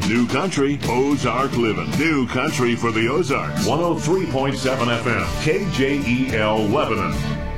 New Country, Ozark Living. New Country for the Ozarks. 103.7 FM, KJEL Lebanon.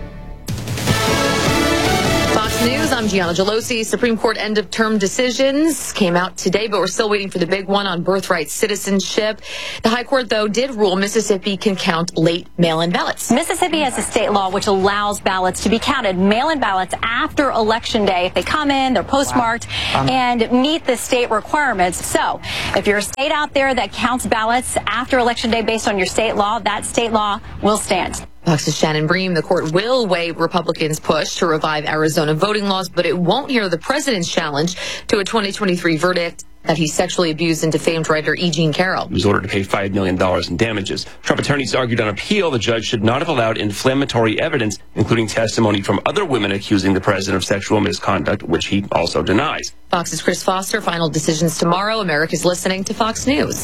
Fox News, I'm Gianna Gelosi. Supreme Court end-of-term decisions came out today, but we're still waiting for the big one on birthright citizenship. The High Court, though, did rule Mississippi can count late mail-in ballots. Mississippi has a state law which allows ballots to be counted, mail-in ballots, after Election Day if they come in, they're postmarked, and meet the state requirements. So if you're a state out there that counts ballots after Election Day based on your state law, that state law will stand. Fox's Shannon Bream, the court will weigh Republicans' push to revive Arizona voting laws, but it won't hear the president's challenge to a 2023 verdict that he sexually abused and defamed writer E. Jean Carroll. He was ordered to pay $5 million in damages. Trump attorneys argued on appeal the judge should not have allowed inflammatory evidence, including testimony from other women accusing the president of sexual misconduct, which he also denies. Fox's Chris Foster, final decisions tomorrow. America's listening to Fox News.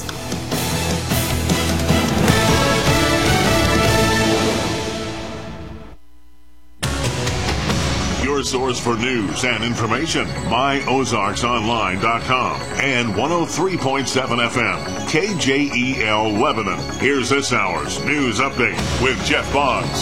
Your source for news and information. MyOzarksOnline.com and 103.7 FM, KJEL Lebanon. Here's this hour's news update with Jeff Boggs.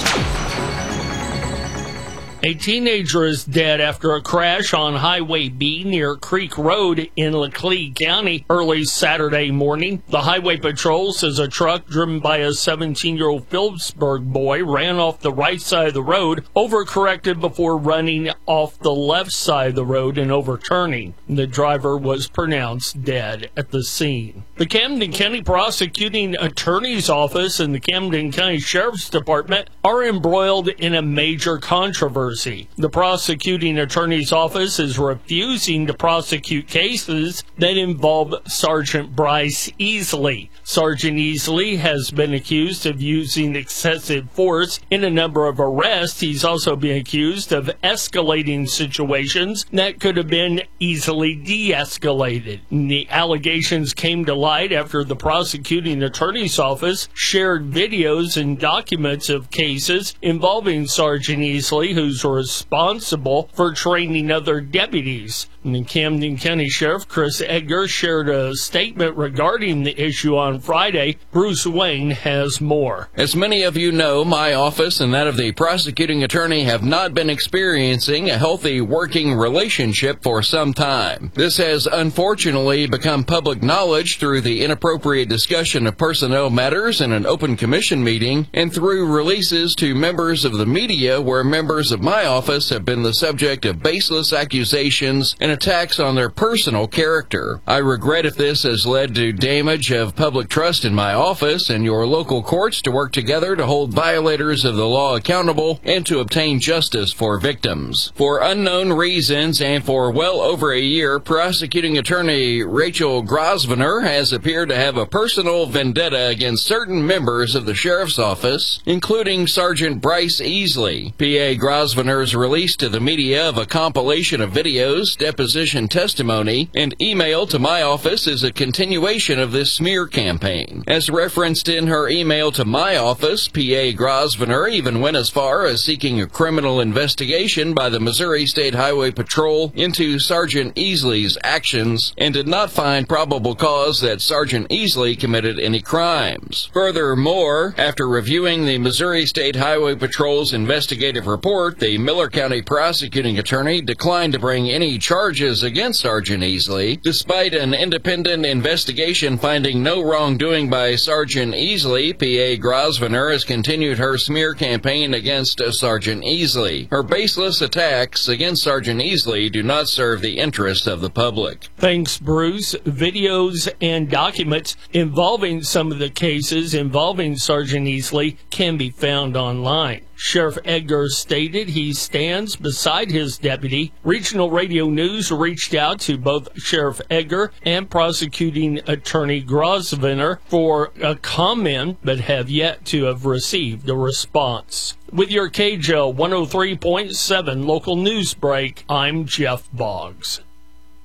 A teenager is dead after a crash on Highway B near Creek Road in Laclede County early Saturday morning. The Highway Patrol says a truck driven by a 17-year-old Phillipsburg boy ran off the right side of the road, overcorrected before running off the left side of the road and overturning. The driver was pronounced dead at the scene. The Camden County Prosecuting Attorney's Office and the Camden County Sheriff's Department are embroiled in a major controversy. The Prosecuting Attorney's Office is refusing to prosecute cases that involve Sergeant Bryce Easley. Sergeant Easley has been accused of using excessive force in a number of arrests. He's also been accused of escalating situations that could have been easily de-escalated. The allegations came to light after the Prosecuting Attorney's Office shared videos and documents of cases involving Sergeant Easley, who's responsible for training other deputies. And the Camden County Sheriff Chris Edgar shared a statement regarding the issue on Friday. Bruce Wayne has more. As many of you know, my office and that of the prosecuting attorney have not been experiencing a healthy working relationship for some time. This has unfortunately become public knowledge through the inappropriate discussion of personnel matters in an open commission meeting and through releases to members of the media where members of my office have been the subject of baseless accusations and attacks on their personal character. I regret if this has led to damage of public trust in my office and your local courts to work together to hold violators of the law accountable and to obtain justice for victims. For unknown reasons and for well over a year, prosecuting attorney Rachel Grosvenor has appeared to have a personal vendetta against certain members of the sheriff's office, including Sergeant Bryce Easley. PA Grosvenor's release to the media of a compilation of videos, deposition testimony, and email to my office is a continuation of this smear campaign. As referenced in her email to my office, PA Grosvenor even went as far as seeking a criminal investigation by the Missouri State Highway Patrol into Sergeant Easley's actions and did not find probable cause that Sergeant Easley committed any crimes. Furthermore, after reviewing the Missouri State Highway Patrol's investigative report, the Miller County prosecuting attorney declined to bring any charges against Sergeant Easley, despite an independent investigation finding no wrongdoing by Sergeant Easley. PA Grosvenor has continued her smear campaign against Sergeant Easley. Her baseless attacks against Sergeant Easley do not serve the interests of the public. Thanks, Bruce. Videos and documents involving some of the cases involving Sergeant Easley can be found online. Sheriff Edgar stated he stands beside his deputy. Regional Radio News reached out to both Sheriff Edgar and prosecuting attorney Grosvenor for a comment, but have yet to have received a response. With your KJEL 103.7 local news break, I'm Jeff Boggs.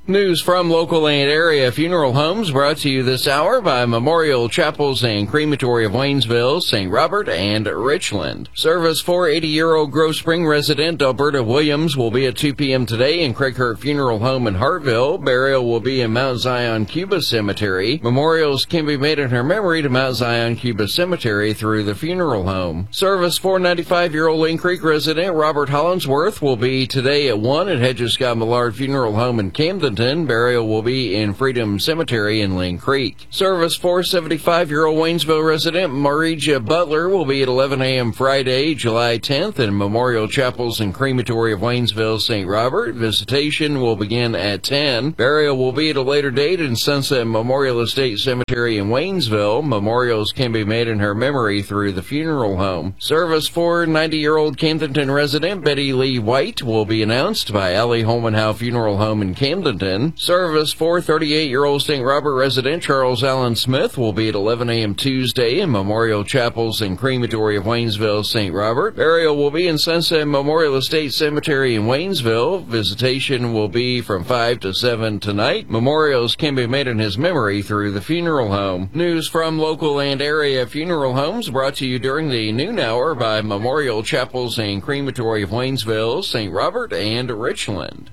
News from local and area funeral homes brought to you this hour by Memorial Chapels and Crematory of Waynesville, St. Robert, and Richland. Service for 80-year-old Grove Spring resident Alberta Williams will be at 2 p.m. today in Craighurt Funeral Home in Hartville. Burial will be in Mount Zion Cuba Cemetery. Memorials can be made in her memory to Mount Zion Cuba Cemetery through the funeral home. Service for 95-year-old Lane Creek resident Robert Hollingsworth will be today at 1 at Hedges Scott Millard Funeral Home in Camden. Burial will be in Freedom Cemetery in Lane Creek. Service for 75-year-old Waynesville resident Marija Butler will be at 11 a.m. Friday, July 10th in Memorial Chapels and Crematory of Waynesville, St. Robert. Visitation will begin at 10. Burial will be at a later date in Sunset Memorial Estate Cemetery in Waynesville. Memorials can be made in her memory through the funeral home. Service for 90-year-old Camdenton resident Betty Lee White will be announced by Allie Holmanhow Funeral Home in Camdenton. Service for 38-year-old St. Robert resident Charles Allen Smith will be at 11 a.m. Tuesday in Memorial Chapels and Crematory of Waynesville, St. Robert. Burial will be in Sunset Memorial Estate Cemetery in Waynesville. Visitation will be from 5 to 7 tonight. Memorials can be made in his memory through the funeral home. News from local and area funeral homes brought to you during the noon hour by Memorial Chapels and Crematory of Waynesville, St. Robert, and Richland.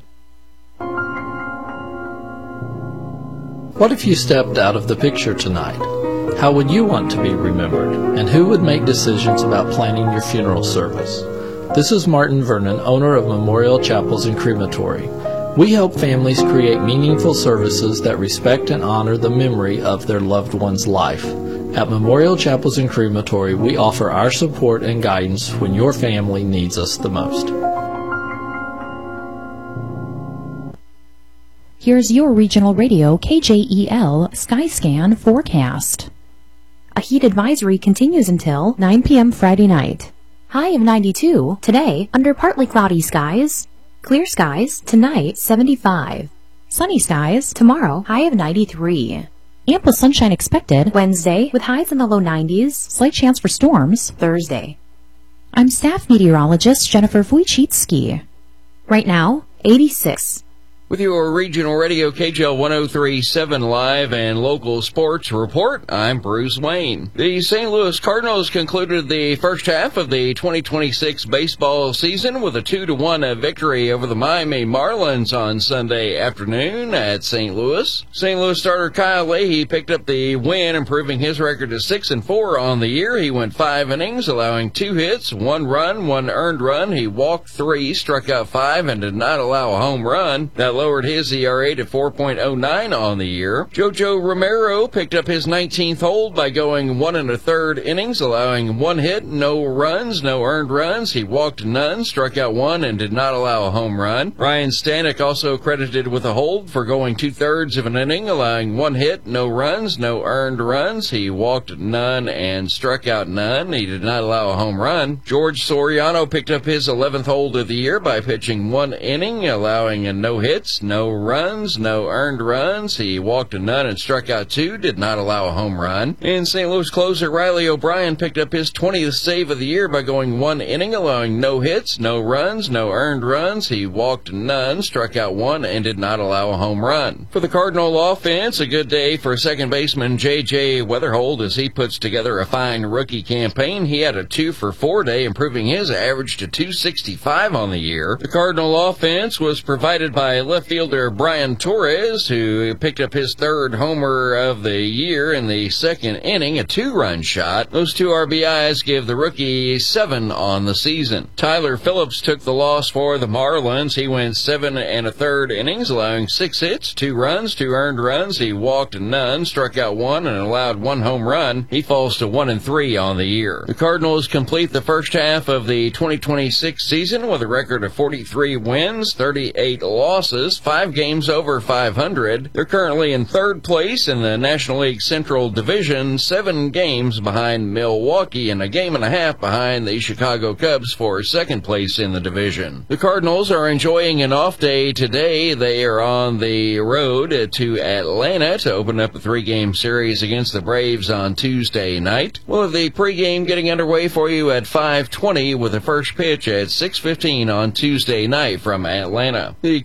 What if you stepped out of the picture tonight? How would you want to be remembered? And who would make decisions about planning your funeral service? This is Martin Vernon, owner of Memorial Chapels and Crematory. We help families create meaningful services that respect and honor the memory of their loved one's life. At Memorial Chapels and Crematory, we offer our support and guidance when your family needs us the most. Here's your regional radio KJEL Skyscan forecast. A heat advisory continues until 9 p.m. Friday night. High of 92 today under partly cloudy skies. Clear skies tonight 75. Sunny skies tomorrow high of 93. Ample sunshine expected Wednesday with highs in the low 90s. Slight chance for storms Thursday. I'm staff meteorologist Jennifer Wojcicki. Right now 86. With your regional radio KJL 103.7 live and local sports report, I'm Bruce Wayne. The St. Louis Cardinals concluded the first half of the 2026 baseball season with a 2-1 victory over the Miami Marlins on Sunday afternoon at St. Louis. St. Louis starter Kyle Leahy picked up the win, improving his record to 6-4 on the year. He went 5 innings, allowing 2 hits, 1 run, 1 earned run. He walked 3, struck out 5, and did not allow a home run. That lowered his ERA to 4.09 on the year. Jojo Romero picked up his 19th hold by going 1 1/3 innings, allowing 1 hit, no runs, no earned runs. He walked none, struck out 1, and did not allow a home run. Ryan Stanek also credited with a hold for going 2/3 of an inning, allowing 1 hit, no runs, no earned runs. He walked none and struck out none. He did not allow a home run. George Soriano picked up his 11th hold of the year by pitching 1 inning, allowing no hits, no runs, no earned runs. He walked none and struck out 2, did not allow a home run. And St. Louis closer Riley O'Brien picked up his 20th save of the year by going 1 inning, allowing no hits, no runs, no earned runs. He walked none, struck out 1, and did not allow a home run. For the Cardinal offense, a good day for second baseman J.J. Weatherhold as he puts together a fine rookie campaign. He had a 2-for-4 day, improving his average to 265 on the year. The Cardinal offense was provided by left fielder Brian Torres, who picked up his 3rd homer of the year in the 2nd inning, a 2-run shot. Those 2 RBIs give the rookie 7 on the season. Tyler Phillips took the loss for the Marlins. He went 7 1/3 innings, allowing 6 hits, 2 runs, 2 earned runs. He walked none, struck out 1, and allowed 1 home run. He falls to 1-3 on the year. The Cardinals complete the first half of the 2026 season with a record of 43 wins, 38 losses, 5 games over 500. They're currently in 3rd place in the National League Central Division, 7 games behind Milwaukee and a game and a half behind the Chicago Cubs for 2nd place in the division. The Cardinals are enjoying an off day today. They are on the road to Atlanta to open up a 3-game series against the Braves on Tuesday night. We'll have the pregame getting underway for you at 5:20 with the first pitch at 6:15 on Tuesday night from Atlanta. The Kansas City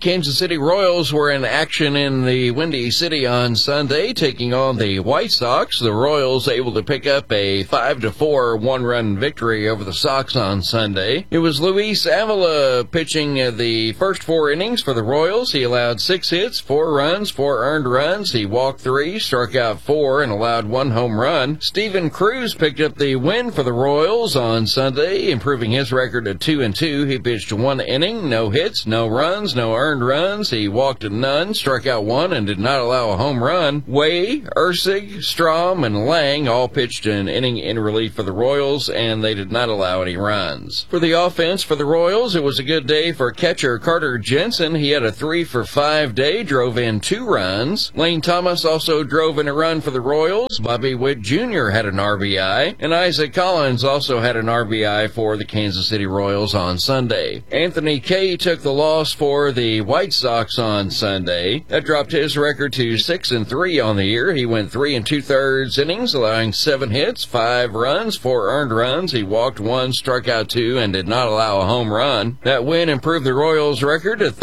City Royals were in action in the Windy City on Sunday, taking on the White Sox. The Royals able to pick up a 5-4 one-run victory over the Sox on Sunday. It was Luis Avila pitching the first 4 innings for the Royals. He allowed 6 hits, 4 runs, 4 earned runs. He walked 3, struck out 4, and allowed 1 home run. Steven Cruz picked up the win for the Royals on Sunday, improving his record to 2-2. He pitched 1 inning, no hits, no runs, no earned runs. He walked none, struck out 1, and did not allow a home run. Way, Ursig, Strom, and Lang all pitched an inning in relief for the Royals, and they did not allow any runs. For the offense for the Royals, it was a good day for catcher Carter Jensen. He had a 3-for-5 day, drove in 2 runs. Lane Thomas also drove in a run for the Royals. Bobby Witt Jr. had an RBI, and Isaac Collins also had an RBI for the Kansas City Royals on Sunday. Anthony Kay took the loss for the White Sox on Sunday. That dropped his record to 6-3 on the year. He went 3 2/3 innings, allowing 7 hits, 5 runs, 4 earned runs. He walked 1, struck out 2, and did not allow a home run. That win improved the Royals' record to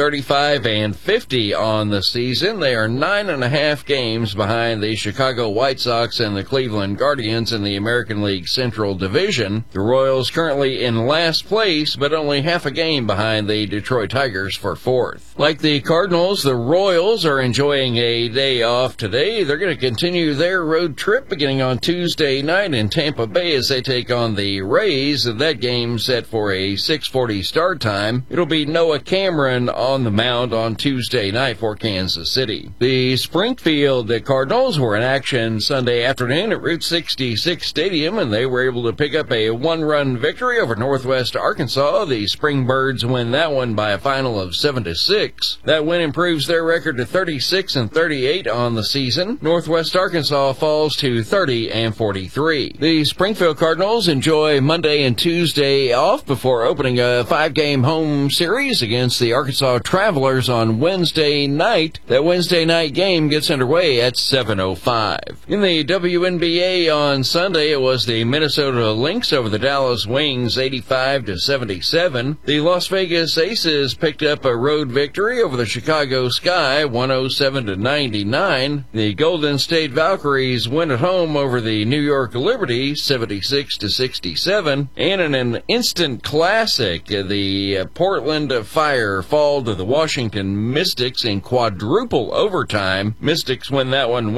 35-50 on the season. They are 9.5 games behind the Chicago White Sox and the Cleveland Guardians in the American League Central Division. The Royals currently in last place, but only half a game behind the Detroit Tigers for 4th. Like the Cardinals, the Royals are enjoying a day off today. They're going to continue their road trip beginning on Tuesday night in Tampa Bay as they take on the Rays. That game set for a 6:40 start time. It'll be Noah Cameron on the mound on Tuesday night for Kansas City. The Springfield Cardinals were in action Sunday afternoon at Route 66 Stadium, and they were able to pick up a 1-run victory over Northwest Arkansas. The Springbirds win that one by a final of 7-6. That win improves their record to 36-38 on the season. Northwest Arkansas falls to 30-43. The Springfield Cardinals enjoy Monday and Tuesday off before opening a 5-game home series against the Arkansas Travelers on Wednesday night. That Wednesday night game gets underway at 7:05. In the WNBA on Sunday, it was the Minnesota Lynx over the Dallas Wings 85-77. The Las Vegas Aces picked up a road victory over the Chicago Sky 107-99. The Golden State Valkyries win at home over the New York Liberty 76-67. And in an instant classic, the Portland Fire fall to the Washington Mystics in quadruple overtime. Mystics win that one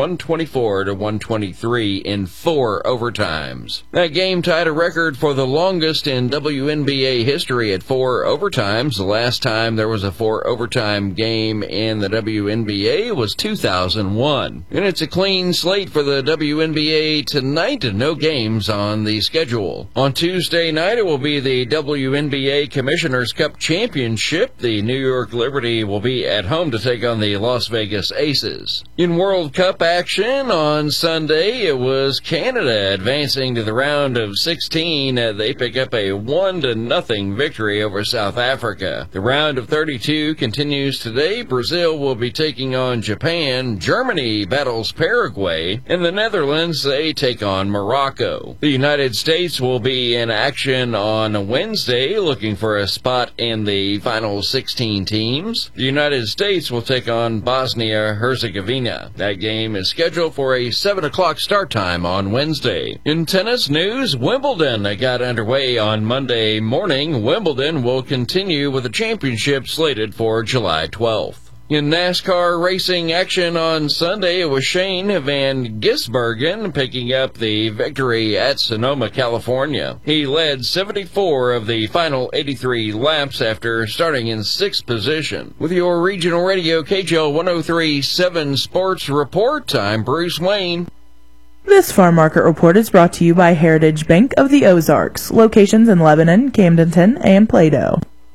124-123 in 4 overtimes. That game tied a record for the longest in WNBA history at 4 overtimes. The last time there was a 4 overtime game in the WNBA was 2001. And it's a clean slate for the WNBA tonight and no games on the schedule. On Tuesday night, it will be the WNBA Commissioner's Cup Championship. The New York Liberty will be at home to take on the Las Vegas Aces. In World Cup action on Sunday, it was Canada advancing to the round of 16. They pick up a 1-0 victory over South Africa. The round of 32 continues today. Brazil will be taking on Japan. Germany battles Paraguay. And the Netherlands, they take on Morocco. The United States will be in action on Wednesday, looking for a spot in the final 16 teams. The United States will take on Bosnia-Herzegovina. That game is scheduled for a 7 o'clock start time on Wednesday. In tennis news, Wimbledon got underway on Monday morning. Wimbledon will continue with the championship slated for July 12th. In NASCAR racing action on Sunday, it was Shane Van Gisbergen picking up the victory at Sonoma, California. He led 74 of the final 83 laps after starting in 6th position. With your regional radio KJL 103.7 Sports Report, I'm Bruce Wayne. This Farm Market Report is brought to you by Heritage Bank of the Ozarks, locations in Lebanon, Camdenton, and Plato.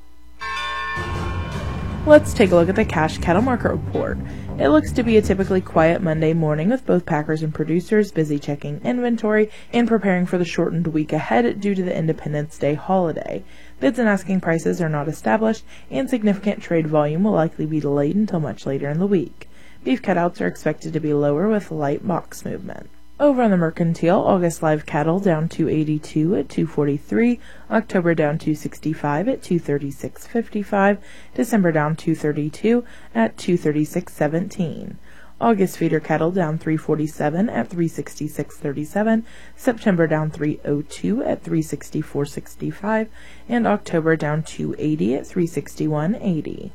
Let's take a look at the cash cattle market report. It looks to be a typically quiet Monday morning with both packers and producers busy checking inventory and preparing for the shortened week ahead due to the Independence Day holiday. Bids and asking prices are not established, and significant trade volume will likely be delayed until much later in the week. Beef cutouts are expected to be lower with light box movement. Over on the Mercantile, August live cattle down 282 at 243, October down 265 at 236.55, December down 232 at 236.17. August feeder cattle down 347 at 366.37, September down 302 at 364.65, and October down 280 at 361.80.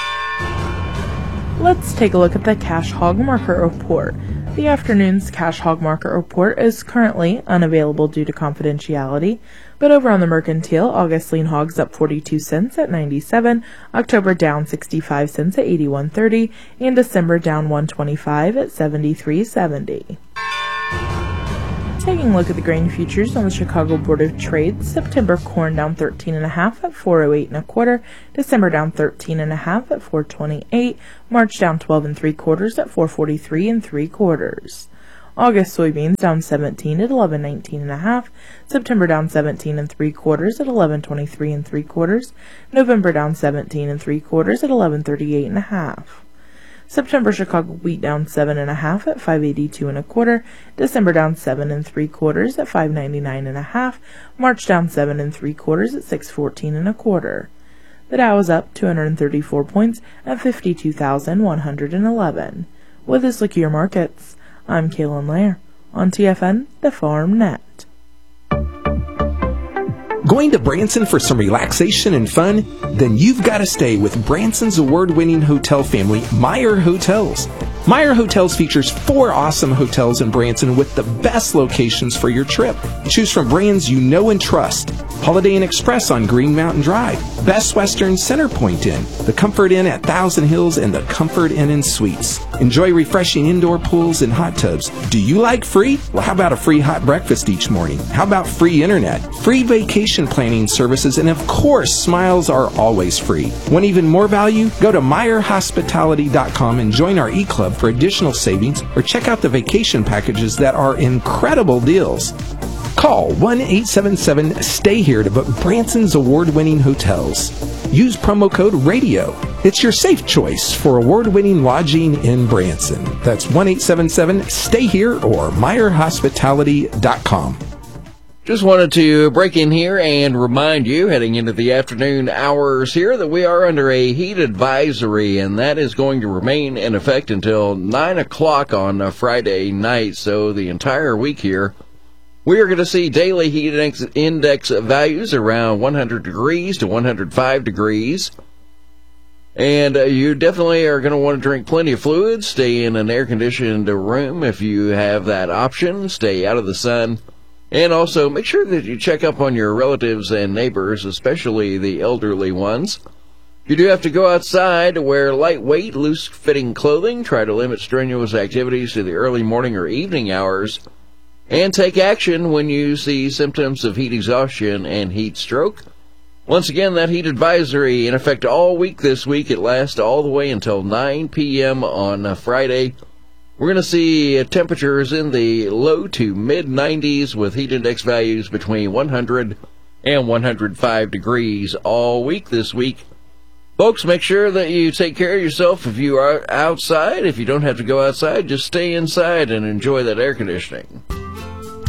Let's take a look at the cash hog market report. The afternoon's cash hog market report is currently unavailable due to confidentiality, but over on the Mercantile, August lean hogs up 42 cents at 97, October down 65 cents at 81.30, and December down 125 at 73.70. Taking a look at the grain futures on the Chicago Board of Trade, September corn down 13.5 at 408 1/4, December down 13.5 at 428, March down 12 3/4 at 443 3/4. August soybeans down 17 at 11.19 1/2, September down 17 3/4 at 11.23 3/4, November down 17 3/4 at 11.38 1/2. September Chicago wheat down 7.5 at 582 1/4, December down 7 3/4 at 599 1/2, March down 7 3/4 at 614 1/4. The Dow is up 234 points at 52,111. With this look at your markets, I'm Kaylin Lair on TFN, the Farm Net. Going to Branson for some relaxation and fun? Then you've got to stay with Branson's award-winning hotel family, Meyer Hotels. Meyer Hotels features 4 awesome hotels in Branson with the best locations for your trip. Choose from brands you know and trust. Holiday Inn Express on Green Mountain Drive, Best Western Centerpoint Inn, the Comfort Inn at Thousand Hills, and the Comfort Inn and Suites. Enjoy refreshing indoor pools and hot tubs. Do you like free? Well, how about a free hot breakfast each morning? How about free internet, free vacation planning services, and of course, smiles are always free. Want even more value? Go to MeyerHospitality.com and join our e-club for additional savings, or check out the vacation packages that are incredible deals. Call 1-877-STAY-HERE to book Branson's award-winning hotels. Use promo code RADIO. It's your safe choice for award-winning lodging in Branson. That's 1-877-STAY-HERE or MeyerHospitality.com. Just wanted to break in here and remind you, heading into the afternoon hours here, that we are under a heat advisory, and that is going to remain in effect until 9 o'clock on Friday night, so the entire week here. We are going to see daily heat index values around 100 degrees to 105 degrees. And you definitely are going to want to drink plenty of fluids, stay in an air-conditioned room if you have that option, stay out of the sun. And also, make sure that you check up on your relatives and neighbors, especially the elderly ones. If you do have to go outside, wear lightweight, loose-fitting clothing. Try to limit strenuous activities to the early morning or evening hours. And take action when you see symptoms of heat exhaustion and heat stroke. Once again, that heat advisory in effect all week this week. It lasts all the way until 9 p.m. on Friday. We're going to see temperatures in the low to mid-90s with heat index values between 100 and 105 degrees all week this week. Folks, make sure that you take care of yourself if you are outside. If you don't have to go outside, just stay inside and enjoy that air conditioning.